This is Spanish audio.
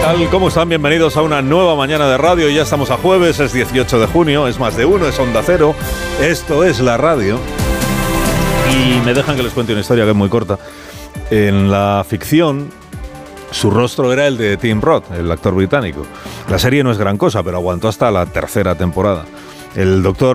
tal? ¿Cómo están? Bienvenidos a una nueva mañana de radio. Ya estamos a jueves, es 18 de junio, es más de uno, es Onda Cero. Esto es la radio. Y me dejan que les cuente una historia que es muy corta. En la ficción, su rostro era el de Tim Roth, el actor británico. La serie no es gran cosa, pero aguantó hasta la tercera temporada. El doctor